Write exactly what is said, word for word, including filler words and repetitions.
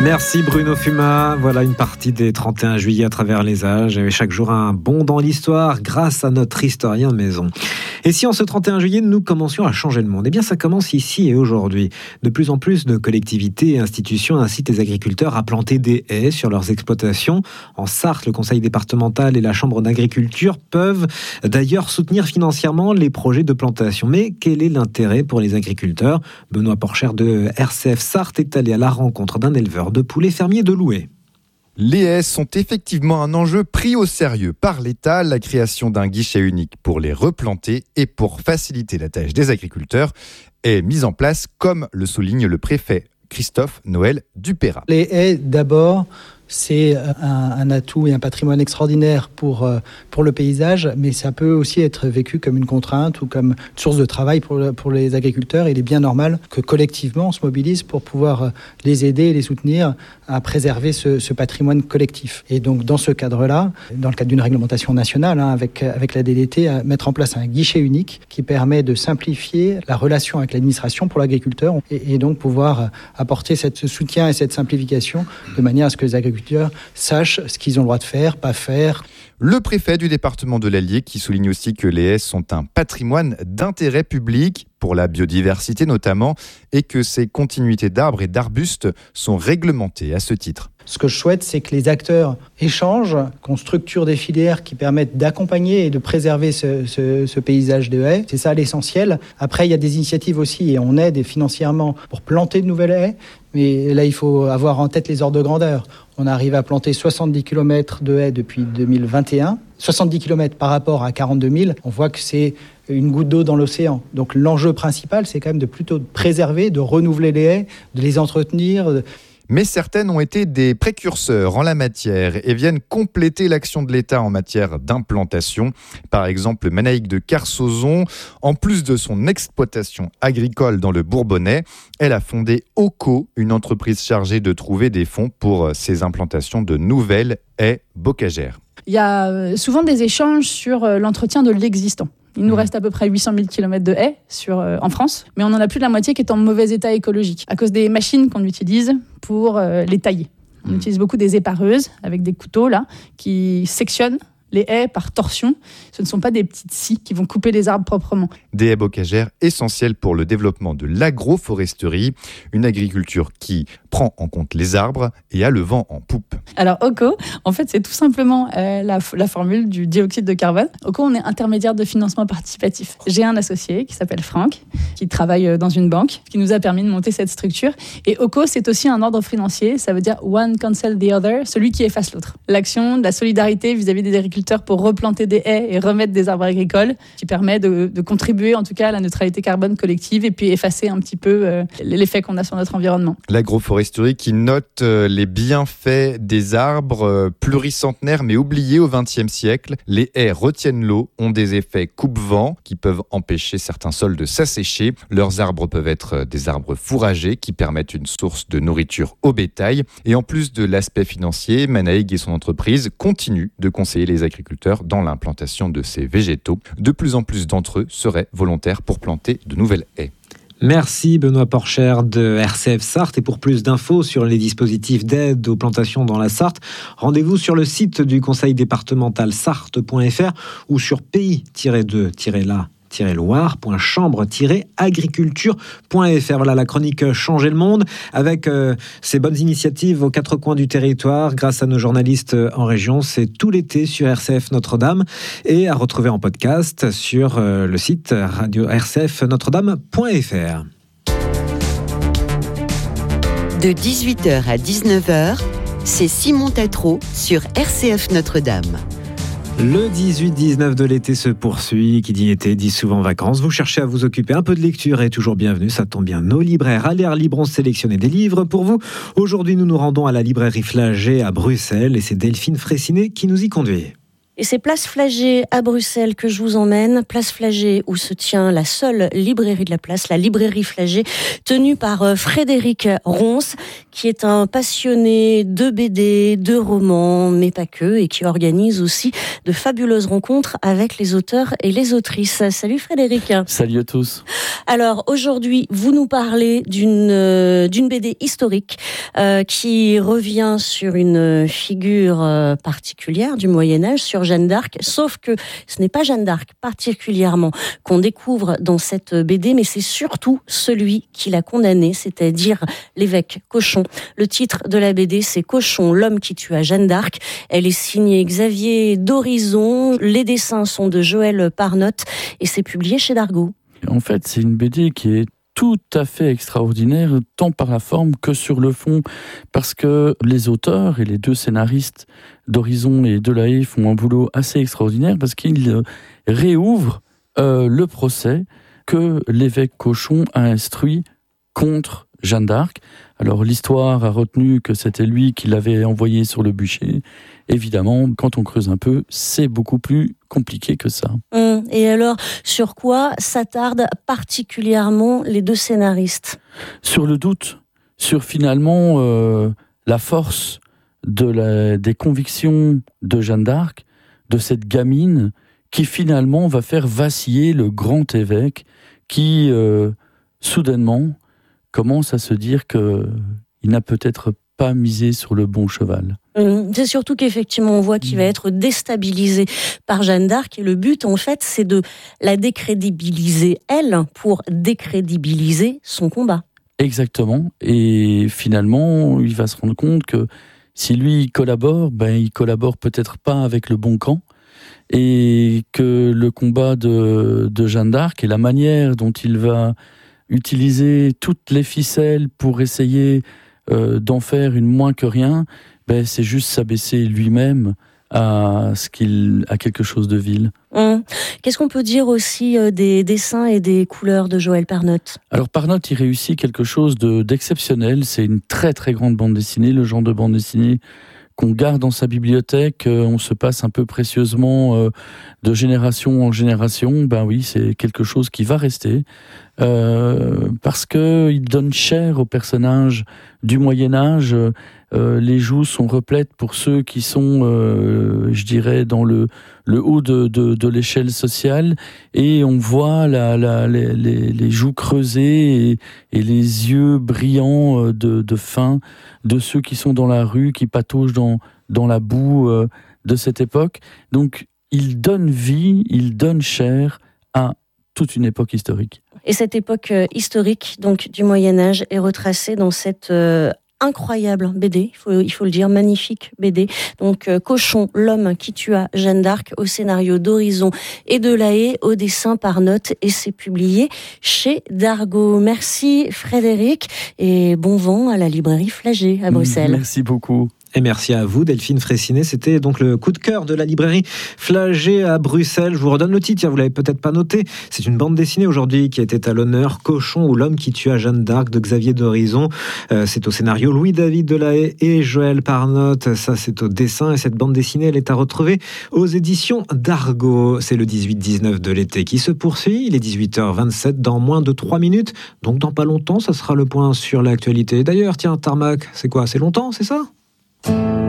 Merci Bruno Fuma. Voilà une partie des trente et un juillet à travers les âges. Et chaque jour un bond dans l'histoire grâce à notre historien maison. Et si en ce trente et un juillet, nous commencions à changer le monde ? Eh bien, ça commence ici et aujourd'hui. De plus en plus de collectivités et institutions incitent les agriculteurs à planter des haies sur leurs exploitations. En Sarthe, le conseil départemental et la chambre d'agriculture peuvent d'ailleurs soutenir financièrement les projets de plantation. Mais quel est l'intérêt pour les agriculteurs ? Benoît Porchère de R C F Sarthe est allé à la rencontre d'un éleveur de poulets fermiers de Louet. Les haies sont effectivement un enjeu pris au sérieux par l'État. La création d'un guichet unique pour les replanter et pour faciliter la tâche des agriculteurs est mise en place, comme le souligne le préfet Christophe Noël Dupérat. Les haies, d'abord, c'est un, un atout et un patrimoine extraordinaire pour, pour le paysage, mais ça peut aussi être vécu comme une contrainte ou comme une source de travail pour, pour les agriculteurs. Il est bien normal que collectivement on se mobilise pour pouvoir les aider et les soutenir à préserver ce, ce patrimoine collectif. Et donc dans ce cadre-là, dans le cadre d'une réglementation nationale, hein, avec, avec la D D T, à mettre en place un guichet unique qui permet de simplifier la relation avec l'administration pour l'agriculteur et, et donc pouvoir apporter cette, ce soutien et cette simplification de manière à ce que les agriculteurs sachent ce qu'ils ont le droit de faire, pas faire. Le préfet du département de l'Allier qui souligne aussi que les haies sont un patrimoine d'intérêt public pour la biodiversité notamment et que ces continuités d'arbres et d'arbustes sont réglementées à ce titre. Ce que je souhaite, c'est que les acteurs échangent, qu'on structure des filières qui permettent d'accompagner et de préserver ce, ce, ce paysage de haies. C'est ça l'essentiel. Après, il y a des initiatives aussi et on aide financièrement pour planter de nouvelles haies. Mais là, il faut avoir en tête les ordres de grandeur. On arrive à planter soixante-dix kilomètres de haies depuis deux mille vingt et un. soixante-dix kilomètres par rapport à quarante-deux mille. On voit que c'est une goutte d'eau dans l'océan. Donc l'enjeu principal, c'est quand même de plutôt préserver, de renouveler les haies, de les entretenir. Mais certaines ont été des précurseurs en la matière et viennent compléter l'action de l'État en matière d'implantation. Par exemple, Manaïque de Carsozon, en plus de son exploitation agricole dans le Bourbonnais, elle a fondé Oco, une entreprise chargée de trouver des fonds pour ses implantations de nouvelles haies bocagères. Il y a souvent des échanges sur l'entretien de l'existant. Il nous reste à peu près huit cent mille kilomètres de haies sur, euh, en France, mais on en a plus de la moitié qui est en mauvais état écologique à cause des machines qu'on utilise pour euh, les tailler. On mmh. utilise beaucoup des épareuses avec des couteaux là, qui sectionnent les haies par torsion. Ce ne sont pas des petites scies qui vont couper les arbres proprement. Des haies bocagères essentielles pour le développement de l'agroforesterie, une agriculture qui prend en compte les arbres et a le vent en poupe. Alors Oco, en fait, c'est tout simplement euh, la, la formule du dioxyde de carbone. Oco, on est intermédiaire de financement participatif. J'ai un associé qui s'appelle Franck, qui travaille dans une banque, qui nous a permis de monter cette structure. Et Oco, c'est aussi un ordre financier. Ça veut dire one cancel the other, celui qui efface l'autre. L'action de la solidarité vis-à-vis des agriculteurs pour replanter des haies et remettre des arbres agricoles, qui permet de, de contribuer en tout cas à la neutralité carbone collective et puis effacer un petit peu euh, l'effet qu'on a sur notre environnement. L'agroforesterie qui note euh, les bienfaits des arbres euh, pluricentenaires mais oubliés au vingtième siècle. Les haies retiennent l'eau, ont des effets coupe-vent qui peuvent empêcher certains sols de s'assécher. Leurs arbres peuvent être des arbres fourragers qui permettent une source de nourriture au bétail. Et en plus de l'aspect financier, Manaïg et son entreprise continuent de conseiller les agriculteurs dans l'implantation de ces végétaux. De plus en plus d'entre eux seraient volontaires pour planter de nouvelles haies. Merci Benoît Porchère de R C F Sarthe. Et pour plus d'infos sur les dispositifs d'aide aux plantations dans la Sarthe, rendez-vous sur le site du conseil départemental sarthe point f r ou sur pays deux la loire point chambre agriculture point f r. Voilà la chronique Changer le monde avec euh, ces bonnes initiatives aux quatre coins du territoire grâce à nos journalistes en région. C'est tout l'été sur R C F Notre-Dame et à retrouver en podcast sur euh, le site radio r c f notre dame point f r. De dix-huit heures à dix-neuf heures, c'est Simon Tatro sur R C F Notre-Dame. Le dix-huit dix-neuf de l'été se poursuit. Qui dit été dit souvent vacances. Vous cherchez à vous occuper un peu de lecture et toujours bienvenue. Ça tombe bien. Nos libraires Aller Libre ont sélectionné des livres pour vous. Aujourd'hui, nous nous rendons à la librairie Flagey à Bruxelles et c'est Delphine Fraissinet qui nous y conduit. Et c'est Place Flagey à Bruxelles que je vous emmène. Place Flagey où se tient la seule librairie de la place, la librairie Flagey, tenue par Frédéric Ronce, qui est un passionné de B D, de romans, mais pas que, et qui organise aussi de fabuleuses rencontres avec les auteurs et les autrices. Salut Frédéric. Salut à tous. Alors aujourd'hui, vous nous parlez d'une euh, d'une B D historique euh, qui revient sur une figure euh, particulière du Moyen-Âge, sur Jeanne d'Arc, sauf que ce n'est pas Jeanne d'Arc particulièrement qu'on découvre dans cette B D, mais c'est surtout celui qui l'a condamnée, c'est-à-dire l'évêque Cochon. Le titre de la B D, c'est Cochon, l'homme qui tua Jeanne d'Arc. Elle est signée Xavier d'Horizon. Les dessins sont de Joël Parnotte et c'est publié chez Dargaud. En fait, c'est une B D qui est tout à fait extraordinaire, tant par la forme que sur le fond, parce que les auteurs et les deux scénaristes d'Horizon et de La Haye font un boulot assez extraordinaire, parce qu'ils réouvrent euh, le procès que l'évêque Cochon a instruit contre Jeanne d'Arc. Alors l'histoire a retenu que c'était lui qui l'avait envoyé sur le bûcher. Évidemment, quand on creuse un peu, c'est beaucoup plus compliqué que ça. Hum, et alors, sur quoi s'attardent particulièrement les deux scénaristes ? Sur le doute, sur finalement euh, la force de la, des convictions de Jeanne d'Arc, de cette gamine qui finalement va faire vaciller le grand évêque qui, euh, soudainement, commence à se dire qu'il n'a peut-être pas misé sur le bon cheval. C'est surtout qu'effectivement, on voit qu'il va être déstabilisé par Jeanne d'Arc. Et le but, en fait, c'est de la décrédibiliser, elle, pour décrédibiliser son combat. Exactement. Et finalement, il va se rendre compte que si lui il collabore, ben, il collabore peut-être pas avec le bon camp. Et que le combat de, de Jeanne d'Arc et la manière dont il va utiliser toutes les ficelles pour essayer euh, d'en faire une moins que rien, ben, c'est juste s'abaisser lui-même à, ce qu'il, à quelque chose de vil. Hum. Qu'est-ce qu'on peut dire aussi euh, des dessins et des couleurs de Joël Parnotte ? Alors Parnotte, il réussit quelque chose de, d'exceptionnel. C'est une très très grande bande dessinée, le genre de bande dessinée qu'on garde dans sa bibliothèque, on se passe un peu précieusement euh, de génération en génération. Ben oui, c'est quelque chose qui va rester euh, parce que il donne chair aux personnages du Moyen-Âge. Euh, les joues sont replètes pour ceux qui sont, euh, je dirais, dans le, le haut de, de, de l'échelle sociale, et on voit la, la, les, les, les joues creusées et, et les yeux brillants de, de faim de ceux qui sont dans la rue, qui pataugent dans, dans la boue euh, de cette époque. Donc, il donne vie, il donne chair à toute une époque historique. Et cette époque euh, historique, donc du Moyen-Âge, est retracée dans cette euh, incroyable B D, il faut, il faut le dire, magnifique B D. Donc euh, Cochon, l'homme qui tua Jeanne d'Arc, au scénario d'Horizon et de La Haye, au dessin Parnotte, et c'est publié chez Dargaud. Merci Frédéric, et bon vent à la librairie Flagey à Bruxelles. Merci beaucoup. Et merci à vous, Delphine Fraissinet. C'était donc le coup de cœur de la librairie Flagey à Bruxelles. Je vous redonne le titre, vous l'avez peut-être pas noté. C'est une bande dessinée aujourd'hui qui était à l'honneur, Cochon ou l'homme qui tua Jeanne d'Arc, de Xavier d'Horizon. Euh, c'est au scénario Louis-David de La Haye et Joël Parnotte. Ça, c'est au dessin. Et cette bande dessinée, elle est à retrouver aux éditions Dargaud. C'est le dix-huit dix-neuf de l'été qui se poursuit. Il est dix-huit heures vingt-sept dans moins de trois minutes. Donc, dans pas longtemps, ça sera le point sur l'actualité. D'ailleurs, tiens, Tarmac, c'est quoi ? C'est longtemps, c'est ça ?